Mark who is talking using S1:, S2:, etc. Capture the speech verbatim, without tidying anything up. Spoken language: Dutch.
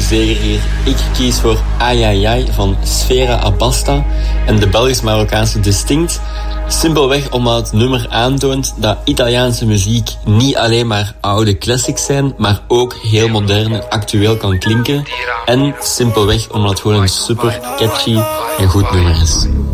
S1: zeker hier. Ik kies voor Ai Ai Ai van Sfera Abbasta en de Belgisch-Marokkaanse Distinct. Simpelweg omdat het nummer aantoont dat Italiaanse muziek niet alleen maar oude classics zijn, maar ook heel modern en actueel kan klinken. En simpelweg omdat het gewoon een super catchy en goed nummer is.